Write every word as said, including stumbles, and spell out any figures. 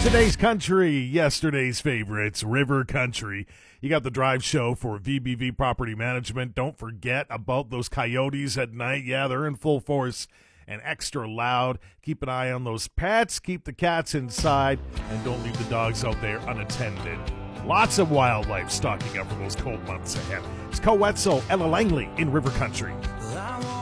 Today's country, yesterday's favorites, River Country. You got the drive show for V B V Property Management. Don't forget about those coyotes at night. Yeah, they're in full force and extra loud. Keep an eye on those pets. Keep the cats inside. And don't leave the dogs out there unattended. Lots of wildlife stocking up for those cold months ahead. It's Co Wetzel, Ella Langley in River Country.